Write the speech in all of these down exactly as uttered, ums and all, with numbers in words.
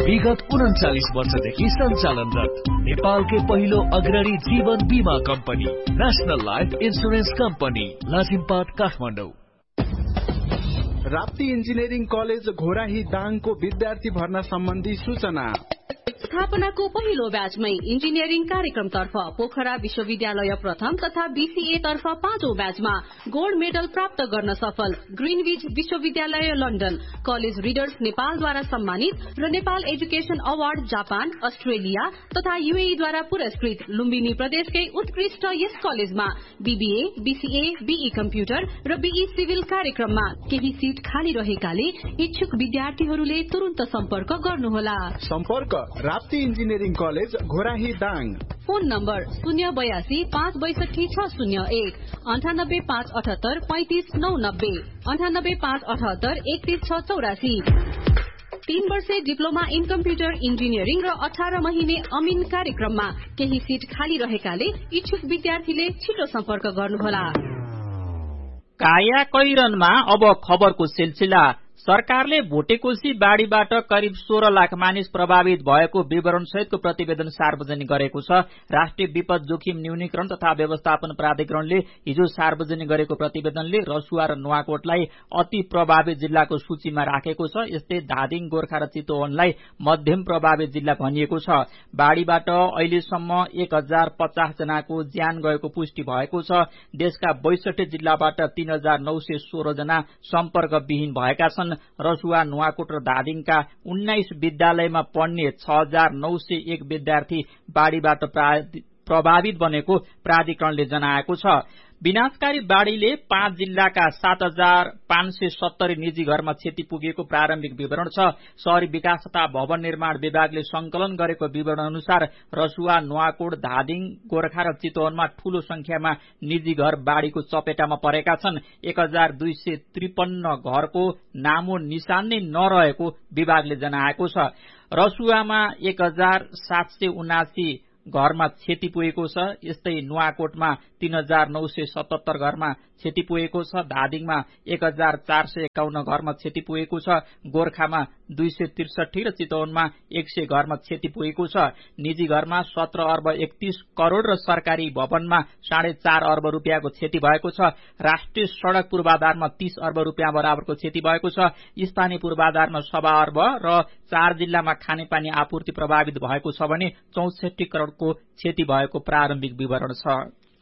विगत उन्चालिस वर्षदेखि सञ्चालनरत नेपालकै पहिलो अग्रणी जीवन बीमा company national life insurance company Lazimpat Kathmandu. Rapti engineering college Ghorahi दाङको विद्यार्थी भर्ना सम्बन्धी सूचना। स्थापनाको पहिलो ब्याचमै इन्जिनियरिङ कार्यक्रमतर्फ पोखरा विश्वविद्यालय प्रथम तथा बीसीए तर्फ पाँचौं ब्याचमा गोल्ड मेडल प्राप्त गर्न सफल ग्रीनविच विश्वविद्यालय लन्डन कलेज रिडर्स नेपालद्वारा सम्मानित र Nepal education award Japan Australia तथा यूएईद्वारा पुरस्कृत लुम्बिनी प्रदेशकै उत्कृष्ट यस कलेजमा बीबीए बीसीए बीई कम्प्युटर र बीई सिभिल कार्यक्रममा केही सीट खाली रहेकाले इच्छुक विद्यार्थीहरूले तुरन्त सम्पर्क गर्नुहोला। सम्पर्क Rapti engineering college Ghorahi Dang. Phone number शून्य बयासी पाँच बैसठी छ शून्य एक अन्ठानब्बे पाँच अठहत्तर पैंतिस नौ नब्बे अन्ठानब्बे पाँच अठहत्तर एकतीस छ चौरासी। तीन वर्षे डिप्लोमा इन कम्प्युटर इन्जिनियरिङ र अठार महिने अमिन कार्यक्रममा केही सीट खाली रहेकाले इच्छुक विद्यार्थीले छिटो सम्पर्क गर्नुहोला। काया कैरनमा अब खबरको सिलसिला। सरकारले भोटेकोशी बाढ़ीबाट करिब सोह्र लाख मानिस प्रभावित भएको विवरण सहितको प्रतिवेदन सार्वजनिक गरेको छ। राष्ट्रिय विपद जोखिम न्यूनीकरण तथा व्यवस्थापन प्राधिकरणले हिजो सार्वजनिक गरेको प्रतिवेदनले रसुवा र नुवाकोटलाई अति प्रभावित जिल्लाको सूचीमा राखेको छ। यस्तै धादिङ गोर्खा र चितवनलाई मध्यम प्रभावित जिल्ला भनिएको छ। बाढ़ीबाट अहिलेसम्म एक हजार पचास जनाको ज्यान गएको पुष्टि भएको छ। देशका बैसठी जिल्लाबाट तीन हजार नौ सय सोह्र जना सम्पर्कविहीन भएका छन्। रसुवा नुवाकोट र धादिङका उन्नाइस विद्यालयमा पढ्ने छ हजार नौ सय एक विद्यार्थी बाढ़ीबाट प्रभावित बनेको प्राधिकरणले जनाएको छ। विनाशकारी बाढ़ीले पाँच जिल्लाका सात हजार पाँच सय सत्तरी निजी घरमा क्षति पुगेको प्रारम्भिक विवरण छ। शहरी विकास तथा भवन निर्माण विभागले संकलन गरेको विवरण अनुसार रसुवा नुवाकोट धादिङ गोर्खा र चितवनमा ठूलो संख्यामा निजी घर बाढ़ीको चपेटामा परेका छन्। एक हजार दुई सय त्रिपन्न घरको नामो निशान नै नरहेको विभागले जनाएको छ। रसुवामा एक हजार सात सय उनासी घरमा क्षति पुगेको छ। यस्तै नुवाकोटमा तीन हजार नौ सय सतहत्तर घरमा क्षति पुगेको छ। धादिङमा एक हजार चार सय एकाउन्न घरमा क्षति पुगेको छ। गोर्खामा दुई सय त्रिसठी र चितवनमा एक सय घरमा क्षति पुगेको छ। निजी घरमा सत्र अर्ब एकतीस करोड़ र सरकारी भवनमा साढे चार अर्ब रूपियाँको क्षति भएको छ। राष्ट्रिय सड़क पूर्वाधारमा तीस अर्ब रूपियाँ बराबरको क्षति भएको छ। स्थानीय पूर्वाधारमा सवा अर्ब र चार जिल्लामा खानेपानी आपूर्ति प्रभावित भएको छ भने चौसठी करोड़को क्षति भएको प्रारम्भिक विवरण छ।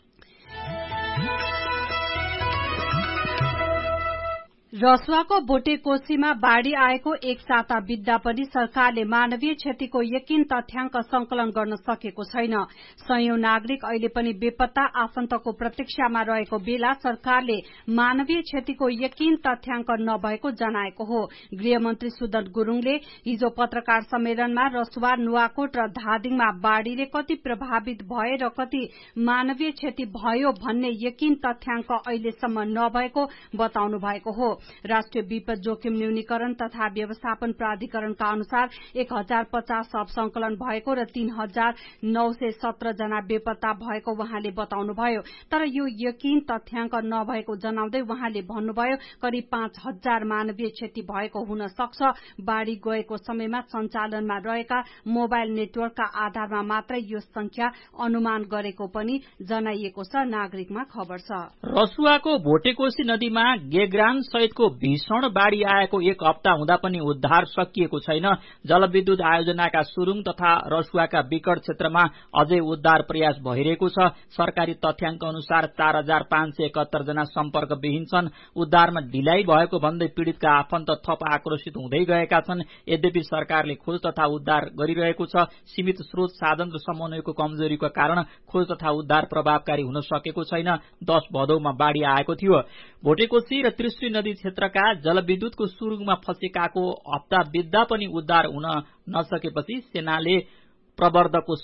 रसुवाको भोटेकोशीमा बाढ़ी आएको एक साता बित्दा पनि सरकारले मानवीय क्षतिको यकिन तथ्याङ्क संकलन गर्न सकेको छैन। सयौं नागरिक अहिले पनि बेपत्ता आफन्तको प्रतीक्षामा रहेको बेला सरकारले मानवीय क्षतिको यकिन तथ्याङ्क नभएको जनाएको हो। गृहमन्त्री सुदन गुरूङले हिजो पत्रकार सम्मेलनमा रसुवा नुवाकोट र धादिङमा बाढ़ीले कति प्रभावित भए र कति मानवीय क्षति भयो भन्ने यकिन तथ्याङ्क अहिलेसम्म नभएको बताउनु भएको हो। राष्ट्रिय विपद जोखिम न्यूनीकरण तथा व्यवस्थापन प्राधिकरणका अनुसार एक हजार पचास शव संकलन भएको र तीन हजार नौ सय सत्र जना बेपत्ता भएको उहाँले बताउनुभयो। तर यो यकिन तथ्याङ्क नभएको जनाउँदै उहाँले भन्नुभयो करिब पाँच हजार मानवीय क्षति भएको हुन सक्छ। बाढ़ी गएको समयमा सञ्चालनमा रहेका मोबाइल नेटवर्कका आधारमा मात्रै यो संख्या अनुमान गरेको पनि जनाइएको छ। नागरिकमा खबर छ। रसुवाको भोटेकोशी नदीमा गेग्रान सहितको भीषण बाढ़ी आएको एक हप्ता हुँदा पनि उद्धार सकिएको छैन। जलविद्युत आयोजनाका सुरुङ तथा रसुवाका विकट क्षेत्रमा अझै उद्धार प्रयास भइरहेको छ। सरकारी तथ्याङ्क अनुसार चार हजार पाँच सय एकहत्तर जना सम्पर्कविहीन छन्। उद्धारमा ढिलाइ भएको भन्दै पीड़ितका आफन्त थप आक्रोशित हुँदै गएका छन्। यद्यपि सरकारले खोज तथा उद्धार गरिरहेको छ। सीमित स्रोत साधन र समन्वयको कमजोरीको कारण खोज तथा उद्धार प्रभावकारी हुन सकेको छैन। दश भदौमा बाढ़ी आएको थियो। भोटेकोशी र त्रिशुली नदी क्षेत्रका जलविद्युतको सुरुङमा फँसेकाको हप्ता बित्दा पनि उद्धार हुन नसकेपछि सेनाले प्रवर्धको साथ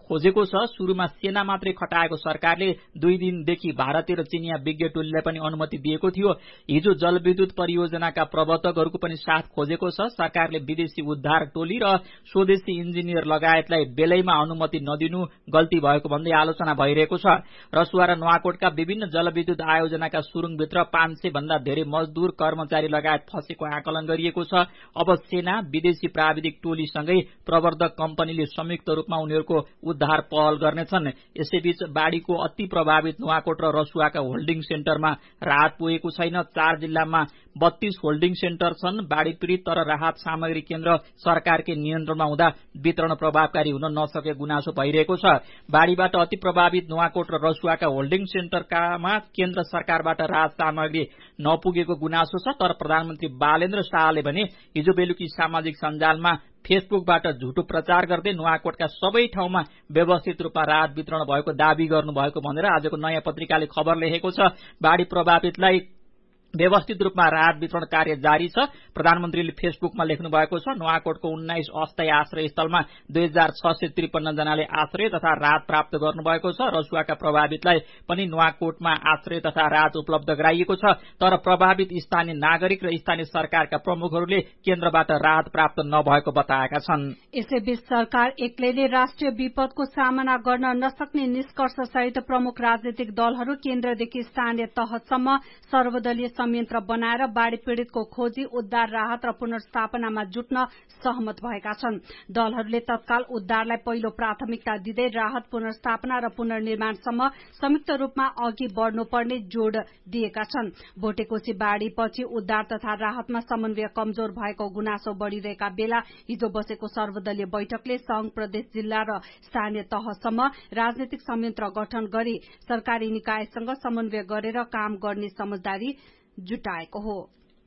खोजेको छ। सुरुमा सेना मात्रै खटाएको सरकारले दुई दिनदेखि भारतीय र चिनिया विज्ञ टोलीलाई पनि अनुमति दिएको थियो। हिजो जलविद्युत परियोजनाका प्रवर्तकहरूको पनि साथ खोजेको छ। सरकारले विदेशी उद्धार टोली र स्वदेशी इन्जिनियर लगायतलाई बेलैमा अनुमति नदिनु गल्ती भएको भन्दै आलोचना भइरहेको छ। रसुवा र नुवाकोटका विभिन्न जलविद्युत आयोजनाका सुरुङभित्र पाँच सय भन्दा धेरै मजदूर कर्मचारी लगायत फँसेको आकलन गरिएको छ। अब सेना विदेशी प्राविधिक टोलीसँगै प्रवर्धक कम्पनीले संयुक्त रूपमा उनीहरूको उद्धार पहल गर्नेछन्। यसैबीच बाढ़ीको अति प्रभावित नुवाकोट र रसुवाका होल्डिङ सेन्टरमा राहत पुगेको छैन। चार जिल्लामा बत्तीस होल्डिङ सेन्टर छन्। बाढ़ी पीड़ित तर राहत सामग्री केन्द्र सरकारकै नियन्त्रणमा हुँदा वितरण प्रभावकारी हुन नसकेको गुनासो भइरहेको छ। बाढ़ीबाट अति प्रभावित नुवाकोट र रसुवाका होल्डिङ सेन्टरकामा केन्द्र सरकारबाट राहत सामग्री नपुगेको गुनासो छ। तर प्रधानमन्त्री बालेन्द्र शाहले भने हिजो बेलुकी सामाजिक सञ्जालमा फेसबुकबाट झुटो प्रचार गर्दै नुवाकोटका सबै ठाउँमा व्यवस्थित रूपमा राहत वितरण भएको दावी गर्नुभएको भनेर आजको नयाँ पत्रिकाले खबर लेखेको छ। बाढ़ी प्रभावितलाई व्यवस्थित रूपमा राहत वितरण कार्य जारी छ। प्रधानमन्त्रीले फेसबुकमा लेख्नु भएको छ, नुवाकोटको उन्नाइस अस्थायी आश्रय स्थलमा दुई हजार छ सय त्रिपन्न जनाले आश्रय तथा राहत प्राप्त गर्नुभएको छ। रसुवाका प्रभावितलाई पनि नुवाकोटमा आश्रय तथा राहत उपलब्ध गराइएको छ। तर प्रभावित स्थानीय नागरिक र स्थानीय सरकारका प्रमुखहरूले केन्द्रबाट राहत प्राप्त नभएको बताएका छन्। यसैबीच सरकार एक्लैले राष्ट्रिय विपदको सामना गर्न नसक्ने निष्कर्ष सहित प्रमुख राजनीतिक दलहरू केन्द्रदेखि स्थानीय तहसम्म सर्वदलीय संयन्त्र बनाएर बाढ़ी पीड़ितको खोजी, उद्धार, राहत र पुनर्स्थापनामा जुट्न सहमत भएका छन्। दलहरूले तत्काल उद्धारलाई पहिलो प्राथमिकता दिँदै राहत, पुनर्स्थापना र पुनर्निर्माणसम्म संयुक्त रूपमा अघि बढ़नुपर्ने जोड़ दिएका छन्। भोटेकोशी बाढ़ीपछि उद्धार तथा राहतमा समन्वय कमजोर भएको गुनासो बढ़िरहेका बेला हिजो बसेको सर्वदलीय बैठकले संघ, प्रदेश, जिल्ला र स्थानीय तहसम्म राजनीतिक संयन्त्र गठन गरी सरकारी निकायसँग समन्वय गरेर काम गर्ने समझदारी जुटाएको हो।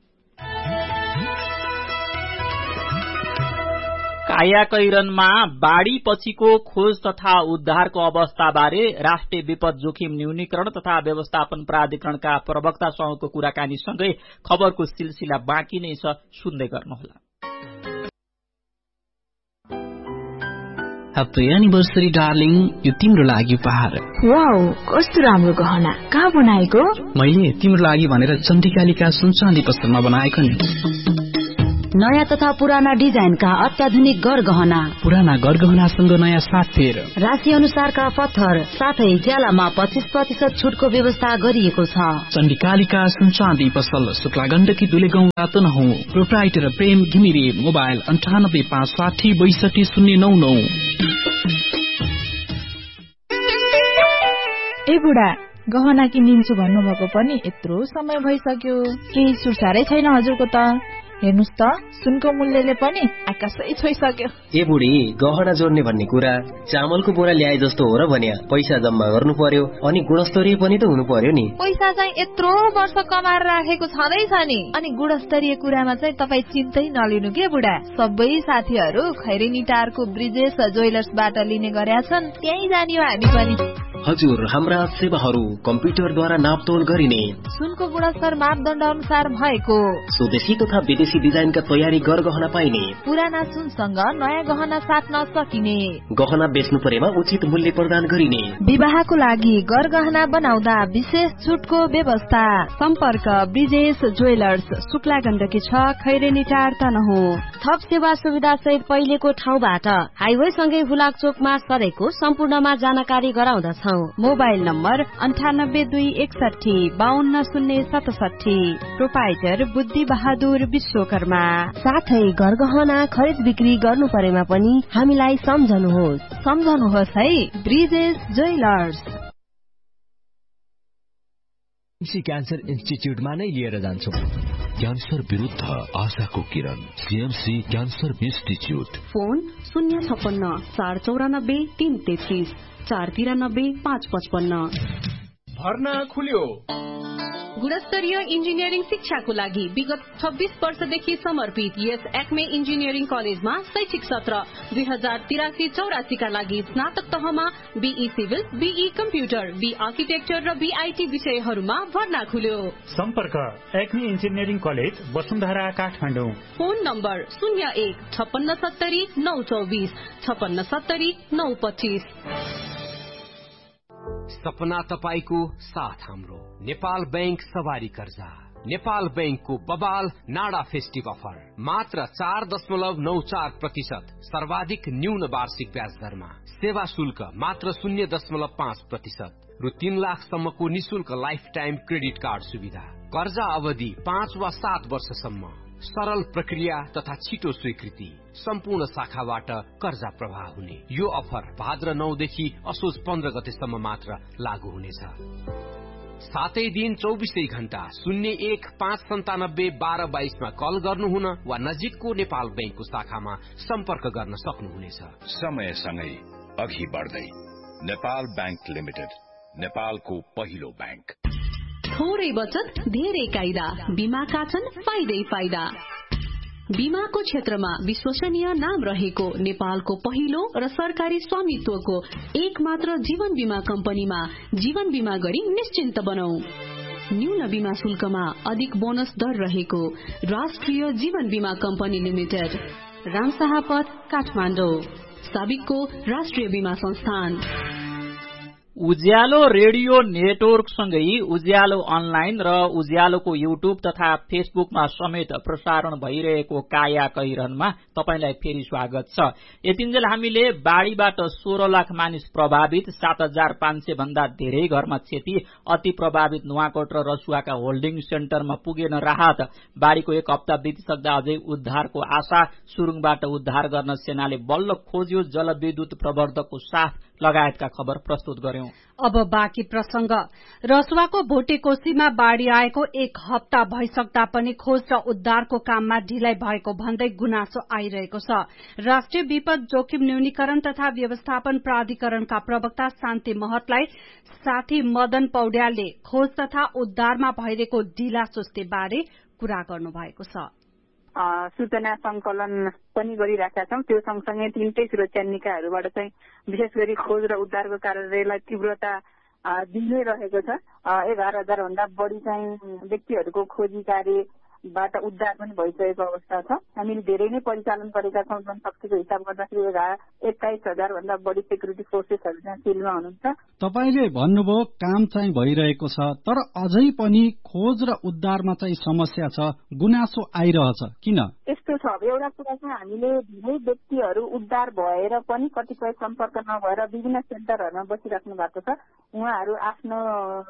कायाकैरनमा बाढ़ी पछिको खोज तथा उद्धारको अवस्थाबारे राष्ट्रिय विपद जोखिम न्यूनीकरण तथा व्यवस्थापन प्राधिकरणका प्रवक्तासँगको कुराकानीसँगै खबरको सिलसिला बाँकी नै छ, सुन्दै गर्नुहोला। ह्याप्पी एनिभर्सरी डार्लिङ, यो तिम्रो लागि उपहार। वाउ, कस्तो राम्रो गहना, कहाँ बनाएको? मैले तिम्रो लागि भनेर चण्डिकालिका सुनचाँदी पसलमा बनाएको नि। नयाँ तथा पुराना डिजाइनका अत्याधुनिक गरगहना, पुराना गरगहनासँग नयाँ साथ फेर, राशि अनुसारका पत्थर साथै ज्यालामा पच्चीस प्रतिशत छुटको व्यवस्था गरिएको छ। चण्डिकालिका सुनचाँदी पसल, शुक्ला गण्डकी दुले गाउँ रातो नहौ। प्रोप्राइटर प्रेम घिमिरे, मोबाइल अन्ठानब्बे पाँच साठी बैसठी शून्य नौ नौ। ए बुढा, गहना किनिन्छु भन्नुभएको पनि यत्रो समय भइसक्यो, केही सुरसारै छैन हजुरको त। हेर्नुस् त, सुनको मूल्यले पनि आकाशै छोइसक्यो। ए बुढी, गहना जोड्ने भन्ने कुरा चामलको बोरा ल्याए जस्तो हो र भन्या। पैसा जम्मा गर्नु पर्यो अनि गुणस्तरीय पनि त हुनु पर्यो नि। पैसा चाहिँ यत्रो वर्ष कमाएर राखेको छँदैछ नि, अनि गुणस्तरीय कुरामा चाहिँ तपाईँ चिन्तै नलिनु के बुढा। सबै साथीहरू खैरेनी टारको ब्रिजेश ज्वेलर्सबाट लिने गरेका छन्, त्यही जानियो हामी पनि। हजुर, हाम्रा सेवाहरू कम्प्युटरद्वारा नापतोल गरिने, सुनको गुणस्तर मापदण्ड अनुसार भएको, स्वदेशी तथा विदेशी डिजाइनका तयारी गरगहना पाइने, पुराना सुनसँग नयाँ गहना साट्न सकिने, गहना बेच्नु परेमा उचित मूल्य प्रदान गरिने, विवाहको लागि गरगहना बनाउँदा विशेष छुटको व्यवस्था। सम्पर्क ब्रिजेश ज्वेलर्स, शुक्ला गण्डकी छ, खैरेनी टार तनहुँ। थप सेवा सुविधा सहित पहिलेको ठाउँबाट हाइवे सँगै हुलाक चोकमा सरेको सम्पूर्णमा जानकारी गराउँदछौ। मोबाइल नम्बर अन्ठानब्बे दुई एकसठी बाहन्न शून्य सतसठी। प्रोपाइटर बुद्धि बहादुर विश्वकर्मा। साथै गरगहना खरिद बिक्री गर्नु परेमा पनि हामीलाई सम्झनुहोस् सम्झनुहोस् है, ब्रिजेश ज्वेलर्स। सीएमसी क्यान्सर इन्स्टिच्युटमा नै लिएर जान्छौँ। क्यान्सर विरुद्ध आशाको किरण, सीएमसी क्यान्सर इन्स्टिच्युट। फोन शून्य छप्पन्न चार चौरानब्बे तीन तेत्तीस चार तिरानब्बे पाँच पचपन्न। भर्ना खुल्यो। गुणस्तरीय इन्जिनियरिङ शिक्षाको लागि विगत छब्बीस वर्षदेखि समर्पित यस एक्मे इन्जिनियरिङ कलेजमा शैक्षिक सत्र दुई हजार तिरासी चौरासीका लागि स्नातक तहमा be civil, be computer, be architecture र बीआईटी विषयहरूमा भर्ना खुल्यो। सम्पर्क Acme engineering college Vasundhara Kathmandu. Phone number शून्य एक छप्पन्न सत्तरी नौ चौबिस छप्पन्न सत्तरी नौ पच्चिस। सपना तपाईको साथ हाम्रो नेपाल बैंक सवारी कर्जा। नेपाल बैंकको बबाल नाडा फेस्टिभ अफर मात्र चार दशमलव नौ चार प्रतिशत सर्वाधिक न्यून वार्षिक ब्याज दरमा, सेवा शुल्क मात्र शून्य दशमलव पाँच प्रतिशत र तीन लाखसम्मको निशुल्क लाइफ टाइम क्रेडिट कार्ड सुविधा। कर्जा अवधि पाँच वा सात वर्षसम्म, सरल प्रक्रिया तथा छिटो स्वीकृति, सम्पूर्ण शाखाबाट कर्जा प्रवाह हुने। यो अफर भाद्र नौदेखि असोज पन्ध्र गतेसम्म मात्र लागू हुनेछ। सातै दिन चौबिसै घण्टा शून्य एक पाँच सन्तानब्बे बाह्र बाइसमा कल गर्नुहुन वा नजिकको नेपाल बैंकको शाखामा सम्पर्क गर्न सक्नुहुनेछ। समयसँगै अघि बढ्दै नेपाल बैंक लिमिटेड, नेपालको पहिलो बैंक। थोरै बचत धेरै कायदा, बीमाका छन् फाइदै फाइदा। बीमाको क्षेत्रमा विश्वसनीय नाम रहेको नेपालको पहिलो र सरकारी स्वामित्वको एक मात्र जीवन बीमा कम्पनीमा जीवन बीमा गरी निश्चिन्त बनौ। न्यून बीमा शुल्कमा अधिक बोनस दर रहेको राष्ट्रिय जीवन बीमा कम्पनी लिमिटेड, रामशाहपथ, काठमाडौँ। साबिकको राष्ट्रिय बीमा संस्थान। उज्यालो रेडियो नेटवर्क सँगै उज्यालो अनलाइन र उज्यालोको युट्युब तथा फेसबुकमा समेत प्रसारण भइरहेको काया कैरनमा तपाईलाई फेरि स्वागत छ। यतिन्जेल हामीले बाढ़ीबाट सोह्र लाख मानिस प्रभावित, सात हजार पाँच सय भन्दा धेरै घरमा क्षति, अति प्रभावित नुवाकोट र रसुवाका होल्डिङ सेन्टरमा पुगेन राहत, बाढ़ीको एक हप्ता बितिसक्दा अझै उद्धारको आशा, सुरुङबाट उद्धार गर्न सेनाले बल्ल खोज्यो, जलविद्युत प्रवर्धकको साथ लगायतका खबर प्रस्तुत गर्यौं। अब बाँकी प्रसंग। रसुवाको भोटेकोशीमा बाढ़ी आएको एक हप्ता भइसक्दा पनि खोज र उद्धारको काममा ढिलाइ भएको भन्दै गुनासो आइरहेको छ। राष्ट्रिय विपद जोखिम न्यूनीकरण तथा व्यवस्थापन प्राधिकरणका प्रवक्ता शान्ति महतलाई साथी मदन पौड्यालले खोज तथा उद्धारमा भइरहेको ढिलासुस्ती बारे कुरा गर्नु भएको छ। सूचना संकलन पनि गरिरहेका छौं। त्यो सँगसँगै तीनटै सुरक्षा निकायहरूबाट चाहिँ विशेष गरी खोज र उद्धारको कार्यलाई तीव्रता दिइनै रहेको छ। एघार हजार भन्दा बढी चाहिँ व्यक्तिहरूको खोजी कार्यबाट उद्धार पनि भइसकेको अवस्था छ। हामीले धेरै नै परिचालन गरेका छौं। जनशक्तिको हिसाब गर्दाखेरि एक्काइस हजार भन्दा बढी सेक्युरिटी फोर्सेसहरू चाहिँ फिल्डमा हुनुहुन्छ। तपाईले भन्नुभयो काम चाहिँ भइरहेको छ, तर अझै पनि खोज र उद्धारमा चाहिँ समस्या छ, गुनासो आइरहेछ, किन? यस्तो छ, एउटा कुरा चाहिँ हामीले धेरै व्यक्तिहरू उद्धार भएर पनि कतिपय सम्पर्क नभएर विभिन्न सेन्टरहरूमा बसिराख्नु भएको छ। उहाँहरू आफ्नो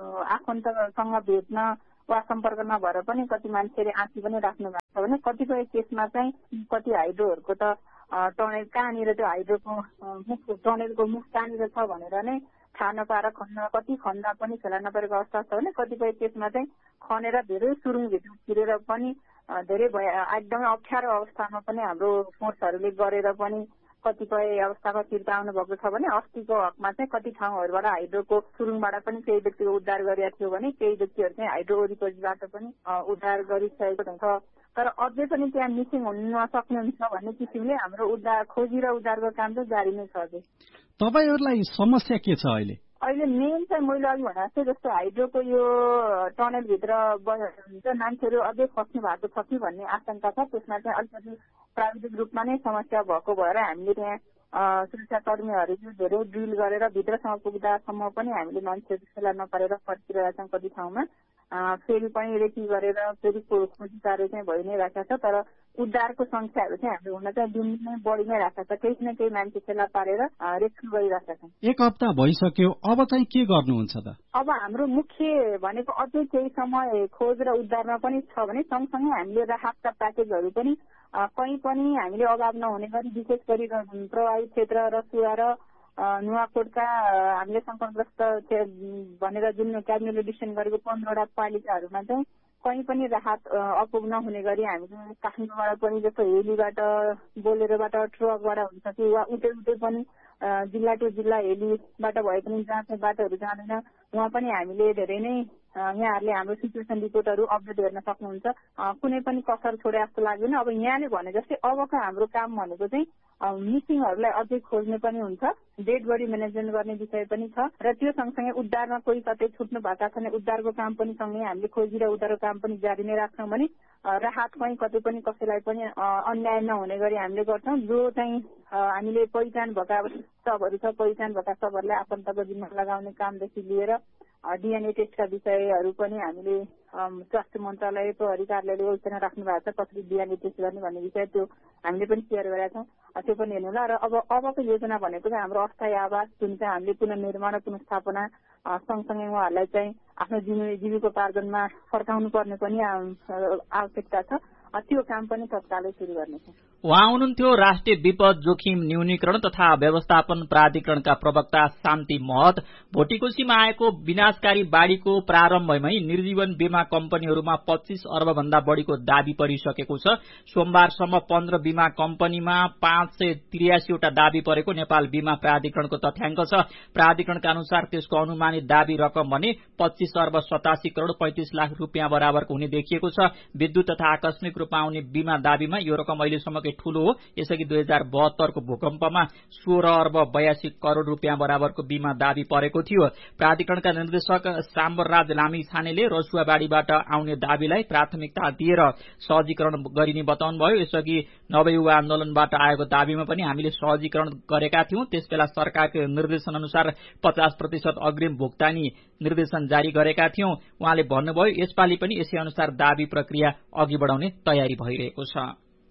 आफन्तसँग भेट्न वा सम्पर्क नभएर पनि कति मान्छेले आँखी पनि राख्नु भएको छ भने कतिपय केसमा चाहिँ कति हाइड्रोहरूको त टनेल कहाँनिर त्यो हाइड्रोको मुख टनेलको मुख कहाँनिर छ भनेर नै थाहा नपाएर खन्न कति खन्दा पनि फेला नपरेको अवस्था छ भने कतिपय केसमा चाहिँ खनेर धेरै सुरुङभित्र छिरेर पनि धेरै एकदमै अप्ठ्यारो अवस्थामा पनि हाम्रो फोर्सहरूले गरेर पनि कतिपय अवस्थामा फिर्ता आउनु भएको छ भने अस्तिको हकमा चाहिँ कति ठाउँहरूबाट हाइड्रोको सुरुङबाट पनि केही व्यक्तिको उद्धार गरिएको थियो भने केही व्यक्तिहरू चाहिँ हाइड्रो वरिपरिबाट पनि उद्धार गरिसकेको हुन्छ। तर अझै पनि त्यहाँ मिसिङ हुन सक्नुहुन्छ भन्ने किसिमले हाम्रो उद्धार खोजी र उद्धारको काम चाहिँ जारी नै छ। अझै तपाईहरुलाई समस्या के छ अहिले? अहिले मेन चाहिँ मैले अघि भने जस्तो जस्तो हाइड्रोको यो टनलभित्र मान्छेहरू अझै फस्नु भएको छ कि भन्ने आशंका छ। त्यसमा चाहिँ अलिकति प्राविधिक रूपमा नै समस्या भएको भएर हामीले त्यहाँ सुरक्षा कर्मीहरू धेरै ड्रिल गरेर भित्रसम्म पुग्दासम्म पनि हामीले मान्छेहरू फेला नपारेर फर्किरहेका छौँ। कति ठाउँमा फेरि पनि रेकी गरेर फेरि खोजी कार्य चाहिँ भइ नै रहेको छ। तर उद्धारको संख्याहरू चाहिँ हामीले हुन चाहिँ दिनदिनै बढी नै रहेको छ। केही न केही मान्छे फेला पारेर रेस्क्यु गरिरहेका छौँ। एक हप्ता भइसक्यो, अब चाहिँ के गर्नुहुन्छ त? अब हाम्रो मुख्य भनेको अझै केही समय खोज र उद्धारमा पनि छ भने सँगसँगै हामीले राहतका प्याकेजहरू पनि कहीँ पनि हामीले अभाव नहुने गरी विशेष गरी प्रभावित क्षेत्र रसुवा र नुवाकोटका हामीले संकटग्रस्त भनेर जुन क्याबिनेटले डिसिसन गरेको पन्ध्रवटा पालिकाहरूमा चाहिँ कहीँ पनि राहत अपुग नहुने गरी हामीले काठमाडौँबाट पनि जस्तो हेलीबाट बोलेरोबाट ट्रकबाट हुन्छ कि वा उतै उतै पनि जिल्ला टु जिल्ला हेलीबाट भए पनि जहाँ चाहिँ बाटोहरू जाँदैन उहाँ पनि हामीले धेरै नै यहाँहरूले हाम्रो सिचुएसन रिपोर्टहरू अपडेट गर्न सक्नुहुन्छ। कुनै पनि कसर छोडे जस्तो लाग्दैन। अब यहाँले भने जस्तै अबको हाम्रो काम भनेको चाहिँ मिसिङहरूलाई अझै खोज्ने पनि हुन्छ, डेड बडी म्यानेजमेन्ट गर्ने विषय पनि छ र त्यो सँगसँगै उद्धारमा कोही कतै छुट्नु भएका छन् उद्धारको काम पनि सँगै हामीले खोजी र उद्धारको काम पनि जारी नै राख्छौँ भने राहत कहीँ कतै पनि कसैलाई पनि अन्याय नहुने गरी हामीले गर्छौँ। जो चाहिँ हामीले पहिचान भएका सबहरू छ पहिचान भएका सबहरूलाई आफन्तको जिम्मा लगाउने कामदेखि लिएर डीएनए टेस्टका विषयहरू पनि हामीले स्वास्थ्य मन्त्रालय प्रहरी कार्यालयले योजना राख्नु भएको छ कसरी डीएनए टेस्ट गर्ने भन्ने विषय त्यो हामीले पनि सेयर गरेका छौँ। त्यो पनि हेर्नु होला। र अब अबको योजना भनेको चाहिँ हाम्रो अस्थायी आवास जुन चाहिँ हामीले पुनर्निर्माण र पुनर्स्थापना सँगसँगै उहाँहरूलाई चाहिँ आफ्नो जीविकोपार्जनमा फर्काउनु पर्ने पनि आवश्यकता छ। त्यो काम पनि तत्कालै सुरु गर्नेछ। उहाँ हुनुहुन्थ्यो राष्ट्रिय विपद जोखिम न्यूनीकरण तथा व्यवस्थापन प्राधिकरणका प्रवक्ता शान्ति महत। भोटिकोसीमा आएको विनाशकारी बाढ़ीको प्रारम्भमै निर्जीवन बीमा कम्पनीहरूमा पच्चीस अर्ब भन्दा बढ़ीको दावी परिसकेको छ। सोमबारसम्म पन्ध्र बीमा कम्पनीमा पाँच सय त्रियासीवटा दावी परेको नेपाल बीमा प्राधिकरणको तथ्याङ्क छ। प्राधिकरणका अनुसार त्यसको अनुमानित दावी रकम भने पच्चीस अर्ब सतासी करोड़ पैंतिस लाख रूपियाँ बराबरको हुने देखिएको छ। विद्युत तथा आकस्मिक रूपमा आउने बीमा दावीमा यो रकम अहिलेसम्मकै ठूलो हो। यसअघि दुई हजार बहत्तरको भूकम्पमा सोह्र अर्ब बयासी करोड़ रूपियाँ बराबरको बीमा दावी परेको थियो। प्राधिकरणका निर्देशक साम्बरराज लामिछानेले रसुवाबाड़ीबाट आउने दावीलाई प्राथमिकता दिएर सहजीकरण गरिने बताउनुभयो। यसअघि नवयुवा आन्दोलनबाट आएको दावीमा पनि हामीले सहजीकरण गरेका थियौं। त्यसबेला सरकारको निर्देशन अनुसार पचास प्रतिशत अग्रिम भुक्तानी निर्देशन जारी गरेका थियौं। उहाँले भन्नुभयो यसपालि पनि यसै अनुसार दावी प्रक्रिया अघि बढ़ाउने तयारी भइरहेको छ।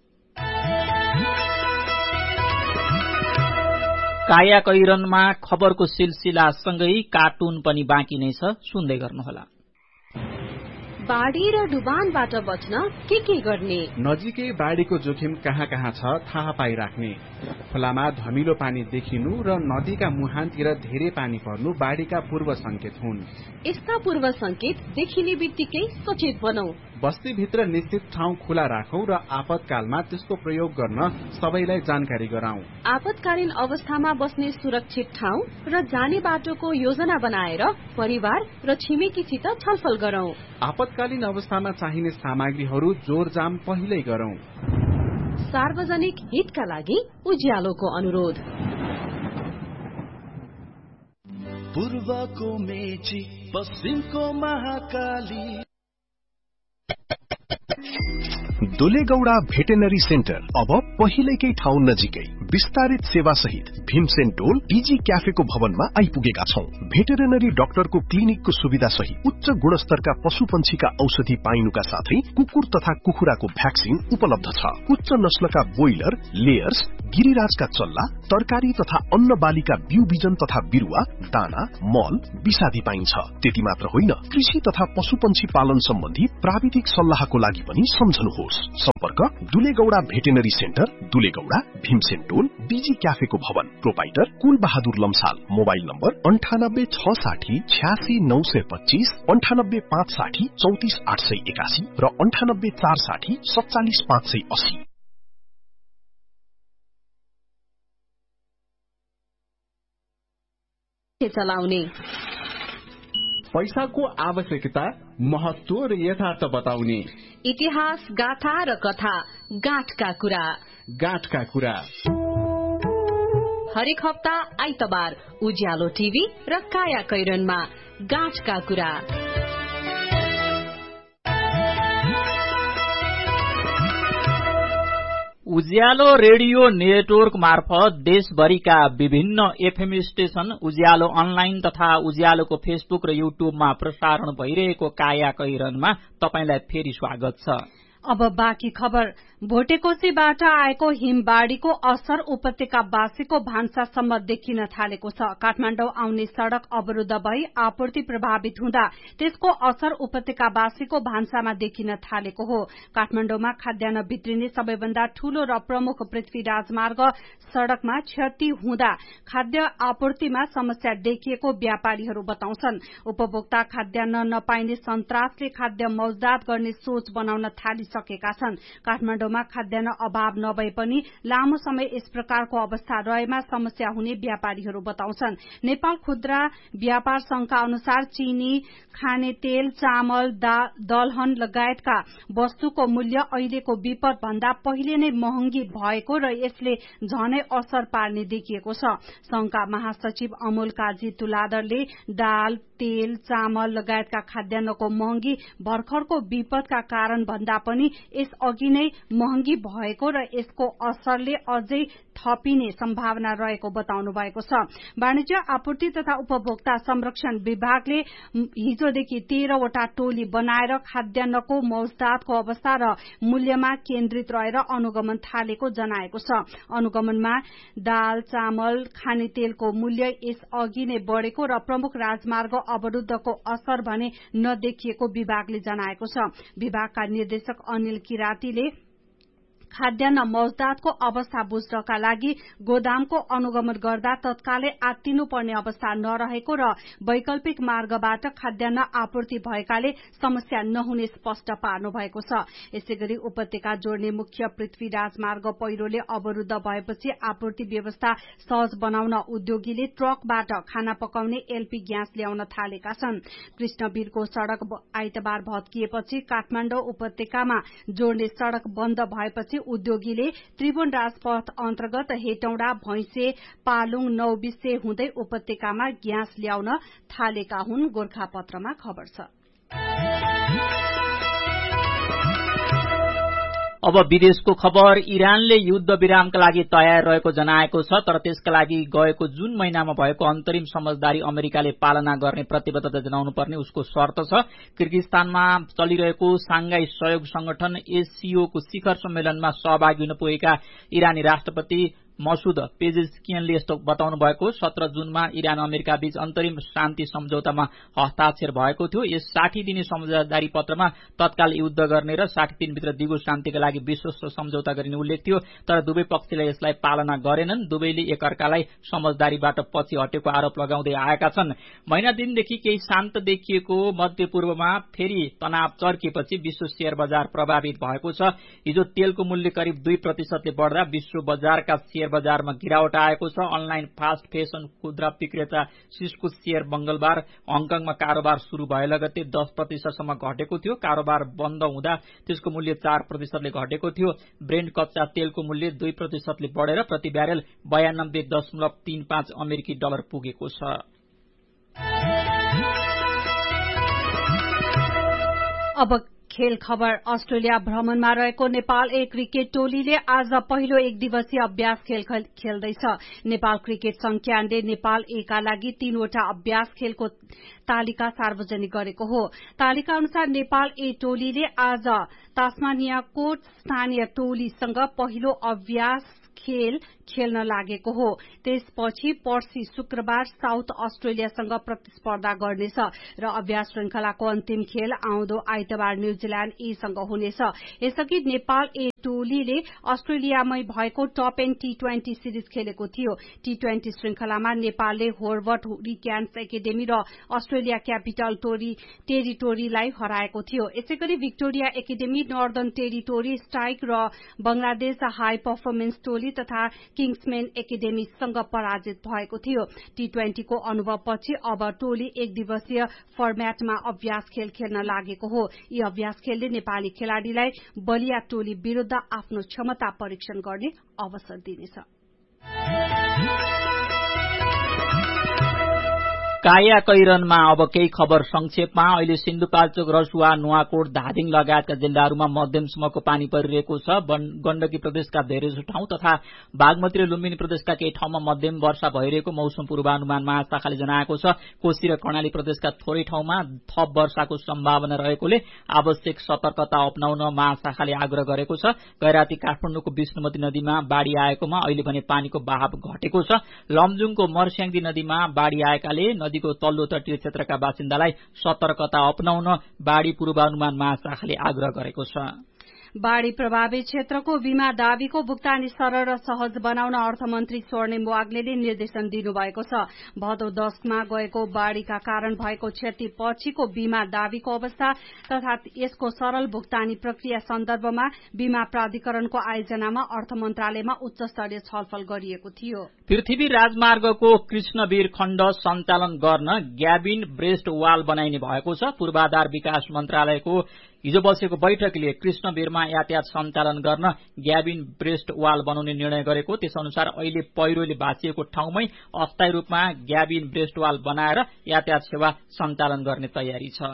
काया कैरनमा खबरको सिलसिला सँगै कार्टुन पनि बाँकी नै छ, सुन्दै गर्नुहोला। बाढ़ी र डुबानबाट बच्न के के गर्ने? नजिकै बाढ़ीको जोखिम कहाँ कहाँ छ थाहा पाइराख्ने। खोलामा धमिलो पानी देखिनु र नदीका मुहानतिर धेरै पानी पर्नु बाढ़ीका पूर्व संकेत हुन्। यस्ता पूर्व संकेत देखिने बित्तिकै सचेत बनौं। बस्तीभित्र निश्चित ठाउँ खुला राखौं र आपतकालमा त्यसको प्रयोग गर्न सबैलाई जानकारी गराउँ। आपतकालीन अवस्थामा बस्ने सुरक्षित ठाउँ र जाने बाटोको योजना बनाएर परिवार र छिमेकीसित छलफल गरौं। आपतकालीन अवस्थामा चाहिने सामग्रीहरू जोरजाम पहिल्यै गरौं। सार्वजनिक हितका लागि उज्यालोको अनुरोध। पूर्वको मेची पश्चिमको महाकाली। दुलेगौड़ा भेटेनरी सेन्टर अब पहिलेकै ठाउँ नजिकै विस्तारित सेवा सहित भीमसेन टोल पीजी क्याफेको भवनमा आइपुगेका छौं। भेटेरिनरी डाक्टरको क्लिनिकको सुविधा सहित उच्च गुणस्तरका पशु पंक्षीका औषधि पाइनुका साथै कुकुर तथा कुखुराको भ्याक्सिन उपलब्ध छ। उच्च नस्लका बोइलर, लेयर्स, गिरिराजका चल्ला, तरकारी तथा अन्न बालीका बिउ बिजन तथा बिरुवा, दाना, मल, विषादी पाइन्छ। त्यति मात्र होइन, कृषि तथा पशुपन्छी पालन सम्बन्धी प्राविधिक सल्लाहको लागि पनि सम्झनुहोस्। सम्पर्क दुलेगौड़ा भेटेनरी सेन्टर, दुलेगौड़ा, भीमसेन टोल, बीजी क्याफेको भवन। प्रोपाइटर कुल बहादुर लम्साल। मोबाइल नम्बर अन्ठानब्बे छ साठी छ्यासी नौ सय पच्चीस, अन्ठानब्बे पाँच साठी चौतिस आठ सय एकासी र अन्ठानब्बे चार साठी सत्तालिस पाँच सय अस्सी। चलाउने पैसाको आवश्यकता, महत्व र यथार्थ बताउने। इतिहास, गाथा र कथा, गाँठका कुरा। गाँठका कुरा हरेक हप्ता आइतबार उज्यालो टिभी र काया कैरनमा गाँठका कुरा। उज्यालो रेडियो नेटवर्क मार्फत देशभरिका विभिन्न एफएम स्टेशन, उज्यालो अनलाइन तथा उज्यालोको फेसबुक र युट्युबमा प्रसारण भइरहेको काया कैरनमा तपाईंलाई फेरि स्वागत छ। अब बाँकी खबर। भोटेकोसीबाट आएको हिमबाढ़ीको असर उपत्यकावासीको भान्सासम्म देखिन थालेको छ। काठमाडौँ आउने सड़क अवरूद्ध भई आपूर्ति प्रभावित हुँदा त्यसको असर उपत्यकावासीको भान्सामा देखिन थालेको हो। काठमाडौँमा खाद्यान्न भित्रिने सबैभन्दा ठूलो र प्रमुख पृथ्वी राजमार्ग सड़कमा क्षति हुँदा खाद्य आपूर्तिमा समस्या देखिएको व्यापारीहरू बताउँछन्। उपभोक्ता खाद्यान्न नपाइने सन्तासले खाद्य मौजदात गर्ने सोच बनाउन थालिसके भइसकेका छन्। काठमाडौँमा खाद्यान्न अभाव नभए पनि लामो समय यस प्रकारको अवस्था रहेमा समस्या हुने व्यापारीहरू बताउँछन्। नेपाल खुद्रा व्यापार संघका अनुसार चिनी, खाने तेल, चामल, दलहन लगायतका वस्तुको मूल्य अहिलेको विपद भन्दा पहिले नै महँगी भएको र यसले झनै असर पार्ने देखिएको छ। संघका महासचिव अमोल काजी तुलादरले दाल, तेल, चामल लगायतका खाद्यान्नको महँगी भर्खरको विपदका कारण भन्दा पनि यस अघि नै महँगी भएको र यसको असरले अझै थपिने सम्भावना रहेको बताउनु भएको छ। वाणिज्य आपूर्ति तथा उपभोक्ता संरक्षण विभागले हिजोदेखि तेह्रवटा टोली बनाएर खाद्यान्नको मौजदातको अवस्था र मूल्यमा केन्द्रित रहेर अनुगमन थालेको जनाएको छ। अनुगमनमा दाल, चामल, खाने तेलको मूल्य यस अघि नै बढ़ेको र प्रमुख राजमार्ग अवरुद्धको असर भने नदेखिएको विभागले जनाएको छ। विभागका निर्देशक अनिल किरातीले खाद्यान्न मौजदातको अवस्था बुझ्नका लागि गोदामको अनुगमन गर्दा तत्कालै आत्तिनुपर्ने अवस्था नरहेको र वैकल्पिक मार्गबाट खाद्यान्न आपूर्ति भएकाले समस्या नहुने स्पष्ट पार्नु भएको छ। यसैगरी उपत्यका जोड्ने मुख्य पृथ्वी राजमार्ग पहिरोले अवरुद्ध भएपछि आपूर्ति व्यवस्था सहज बनाउन उद्योगीले ट्रकबाट खाना पकाउने एलपी ग्यास ल्याउन थालेका छन्। कृष्णवीरको सड़क आइतबार भत्किएपछि काठमाडौँ उपत्यकामा जोड्ने सड़क बन्द भएपछि उद्योगीले त्रिभुवन राजपथ अन्तर्गत हेटौडा, भैंसे, पालुङ, नौबिसे हुँदै उपत्यकामा ग्यास ल्याउन थालेका हुन्। गोर्खापत्रमा खबर छ। अब विदेशको खबर। इरानले युद्ध विरामका लागि तयार रहेको जनाएको छ, तर त्यसका लागि गएको जुन महिनामा भएको अन्तरिम समझदारी अमेरिकाले पालना गर्ने प्रतिबद्धता जनाउनु पर्ने उसको शर्त छ। किर्गिस्तानमा चलिरहेको सांघाई सहयोग संगठन एससीओको शिखर सम्मेलनमा सहभागी हुन पुगेका इरानी राष्ट्रपति मसूद पेजेस्कियनले यस्तो बताउनु भएको। सत्र जुनमा इरान अमेरिका बीच अन्तरिम शान्ति सम्झौतामा हस्ताक्षर भएको थियो। यस साठी दिने समझदारी पत्रमा तत्काल युद्ध गर्ने र साठी दिनभित्र दिगो शान्तिका लागि विश्वस्त सम्झौता गरिने उल्लेख थियो, तर दुवै पक्षले यसलाई पालना गरेनन्। दुवैले एकअर्कालाई समझदारीबाट पछि हटेको आरोप लगाउँदै आएका छन्। महिना दिनदेखि केही शान्त देखिएको मध्यपूर्वमा फेरि तनाव चर्किएपछि विश्व शेयर बजार प्रभावित भएको छ। हिजो तेलको मूल्य करिब दुई प्रतिशतले बढ़दा विश्व बजारका शेयर बजारमा गिरावट आएको छ। अनलाइन फास्ट फेसन खुद्रा विक्रेता सिस्को शेयर मंगलबार हङकङमा कारोबार शुरू भए लगत्तै दस प्रतिशतसम्म घटेको थियो। कारोबार बन्द हुँदा त्यसको मूल्य चार प्रतिशतले घटेको थियो। ब्रेन्ड कच्चा तेलको मूल्य दुई प्रतिशतले बढ़ेर प्रति ब्यारेल बयानब्बे दशमलव तीन पाँच अमेरिकी डलर पुगेको छ। अब खेल खबर। अस्ट्रेलिया भ्रमणमा रहेको नेपाल ए क्रिकेट टोलीले आज पहिलो एक दिवसीय अभ्यास खेल खेल्दैछ। नेपाल क्रिकेट संघले नेपाल ए का लागि तीनवटा अभ्यास खेलको तालिका सार्वजनिक गरेको हो। तालिका अनुसार नेपाल ए टोलीले आज तास्मानियाको स्थानीय टोलीसँग पहिलो अभ्यास खेल खेल्न लागेको हो। त्यसपछि पर्सि शुक्रबार साउथ अस्ट्रेलियासँग प्रतिस्पर्धा गर्नेछ र अभ्यास श्रृंखलाको अन्तिम खेल आउँदो आइतबार न्यूजील्याण्ड ए सँग हुनेछ। यसअघि नेपाल ए टोलीले अस्ट्रेलियामै भएको top an T twenty series खेलेको थियो। टी ट्वेन्टी श्रृंखलामा नेपालले होर्बर्ट हुरिक्यान्स एकाडेमी र अस्ट्रेलिया क्यापिटल टेरिटोरीलाई हराएको थियो। यसैगरी Victoria academy, northern territory strike र बंगलादेश हाई पर्फर्मेन्स टोली तथा किङ्समेन एकाडेमीसँग पराजित भएको थियो। टी ट्वेन्टी को अनुभवपछि अब टोली एक दिवसीय फर्मेटमा अभ्यास खेल खेल्न लागेको हो। यी अभ्यास खेलले नेपाली खेलाड़ीलाई बलिया टोली विरूद्ध आफ्नो क्षमता परीक्षण गर्ने अवसर दिनेछ। कायाकैरनमा अब केही खबर संक्षेपमा। अहिले सिन्धुपाल्चोक, रसुवा, नुवाकोट, धादिङ लगायतका जिल्लाहरूमा मध्यमसम्मको पानी परिरहेको छ। गण्डकी प्रदेशका धेरैजसो ठाउँ तथा बागमती र लुम्बिनी प्रदेशका केही ठाउँमा मध्यम वर्षा भइरहेको मौसम पूर्वानुमान महाशाखाले जनाएको छ। कोशी र कर्णाली प्रदेशका थोरै ठाउँमा थप वर्षाको सम्भावना रहेकोले आवश्यक सतर्कता अपनाउन महाशाखाले आग्रह गरेको छ। गैराती काठमाडौँको विष्णुमती नदीमा बाढ़ी आएकोमा अहिले भने पानीको बहाव घटेको छ। लमजुङको मर्स्याङदी नदीमा बाढ़ी आएकाले नदीको तल्लो तटीय क्षेत्रका बासिन्दालाई सतर्कता अपनाउन बाढ़ी पूर्वानुमान महाशाखाले आग्रह गरेको छ। बाढ़ी प्रभावित क्षेत्रको बीमा दावीको भुक्तानी सरल र सहज बनाउन अर्थमन्त्री स्वर्णिम वाग्लेले निर्देशन दिनुभएको छ। भदौ दशमा गएको बाढ़ीका कारण भएको क्षति पछिको बीमा दावीको अवस्था तथा यसको सरल भुक्तानी प्रक्रिया सन्दर्भमा बीमा प्राधिकरणको आयोजनामा अर्थ मन्त्रालयमा उच्च स्तरीय छलफल गरिएको थियो। पृथ्वी राजमार्गको कृष्णवीर खण्ड सञ्चालन गर्न ग्याबिन ब्रेस्ट वाल बनाइने भएको छ। पूर्वाधार विकास मन्त्रालयको हिजो बसेको बैठकले कृष्णवीरमा यातायात सञ्चालन गर्न ग्याबिन ब्रेस्ट वाल बनाउने निर्णय गरेको। त्यसअनुसार अहिले पहिरोले भाँचिएको ठाउँमै अस्थायी रूपमा ग्याबिन ब्रेस्ट वाल बनाएर यातायात सेवा सञ्चालन गर्ने तयारी छ।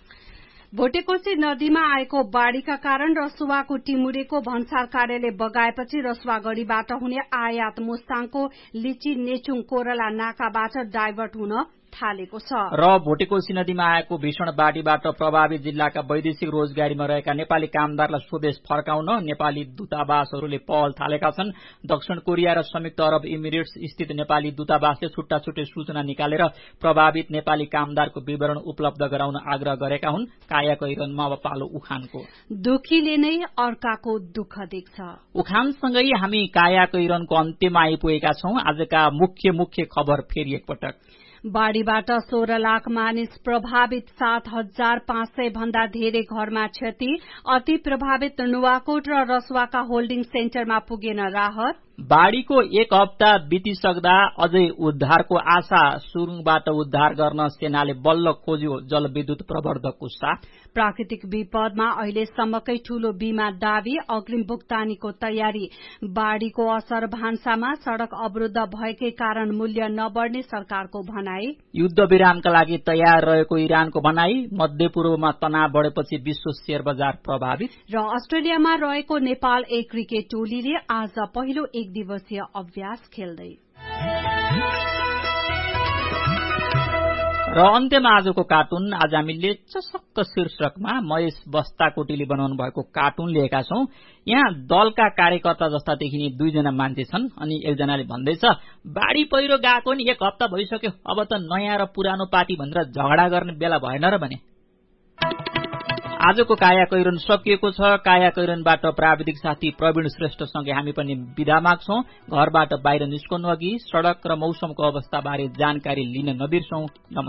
भोटेकोशी नदीमा आएको बाढ़ीका कारण रसुवाको टिमुरेको भन्सार कार्यालय बगाएपछि रसुवागढ़ीबाट हुने आयात मुस्ताङको लिची नेचुङ कोरला नाकाबाट डाइभर्ट हुन थालेको छ र भोटेकोशी नदीमा आएको भीषण बाढ़ीबाट प्रभावित जिल्लाका वैदेशिक रोजगारीमा रहेका नेपाली कामदारलाई स्वदेश फर्काउन नेपाली दूतावासहरूले पहल थालेका छन्। दक्षिण कोरिया र संयुक्त अरब इमिरेट्स स्थित नेपाली दूतावासले छुट्टा छुट्टै सूचना निकालेर प्रभावित नेपाली कामदारको विवरण उपलब्ध गराउन आग्रह गरेका हुन्। काया कैरनमा अब पालो उखानको। दुखीले नै अर्काको दुःख देख्छ। उखानसँगै हामी काया कैरनको अन्त्यमा आइपुगेका छौं। आजका मुख्य मुख्य खबर फेरि एकपटक। बाढ़ीबाट सोह्र लाख मानिस प्रभावित, सात हजार पाँच सय भन्दा धेरै घरमा क्षति, अति प्रभावित नुवाकोट र रसुवाका होल्डिङ सेन्टरमा पुगेन राहत। बाढ़ीको एक हप्ता बितिसक्दा अझै उद्धारको आशा, सुरुङबाट उद्धार गर्न सेनाले बल्ल खोज्यो जलविद्युत प्रवर्धकको साथ। प्राकृतिक विपदमा अहिलेसम्मकै ठूलो बीमा दावी, अग्रिम भुक्तानीको तयारी। बाढ़ीको असर भान्सामा, सड़क अवरुद्ध भएकै कारण मूल्य नबढ्ने सरकारको भनाई। युद्ध विरामका लागि तयार रहेको इरानको भनाई। मध्यपूर्वमा तनाव बढ़ेपछि विश्व शेयर बजार प्रभावित। र अस्ट्रेलियामा रहेको नेपाल ए क्रिकेट टोलीले आज पहिलो एक दिवसीय अभ्यास खेल्दै। र अन्त्यमा आजको कार्टुन। आज हामीले चसक्क शीर्षकमा महेश बस्ताकोटीले बनाउनु भएको कार्टुन लिएका छौं। यहाँ दलका कार्यकर्ता जस्ता देखिने दुईजना मान्छे छन् अनि एकजनाले भन्दैछ बाढ़ी पहिरो गएको नि एक हप्ता भइसक्यो, अब त नयाँ र पुरानो पार्टी भनेर झगडा गर्ने बेला भएन र भने। आजको काया कैरन सकिएको छ। काया कैरनबाट प्राविधिक साथी प्रवीण श्रेष्ठसँगै हामी पनि बिदा माग्छौं। घरबाट बाहिर निस्कनु अघि सड़क र मौसमको अवस्थाबारे जानकारी लिन नबिर्सौं।